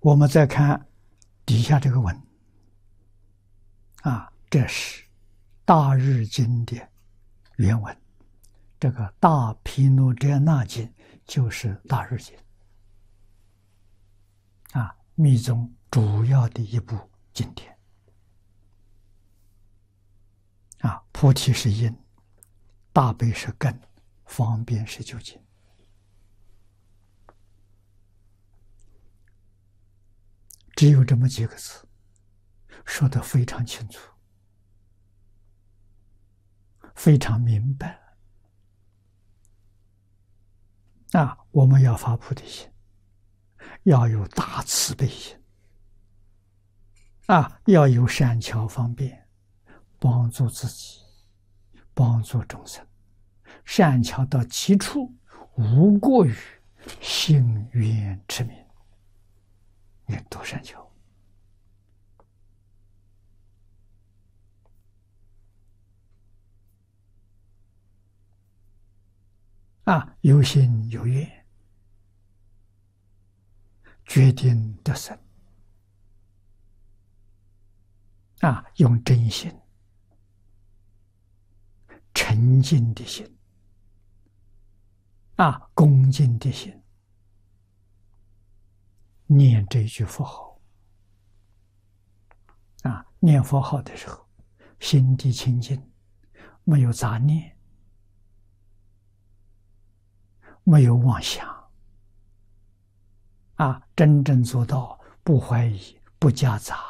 我们再看底下这个文这是大日经的原文，这个大毗卢遮那经就是大日经密宗主要的一部经典菩提是因，大悲是根，方便是究竟。只有这么几个字，说得非常清楚，非常明白。我们要发菩提心，要有大慈悲心，要有善巧方便，帮助自己，帮助众生。善巧到其处，无过于信愿持名，念多善巧。有心有愿，决定得生。用真心、沉静的心，恭敬的心，念这一句佛号。念佛号的时候，心地清净，没有杂念，没有妄想，真正做到不怀疑、不夹杂、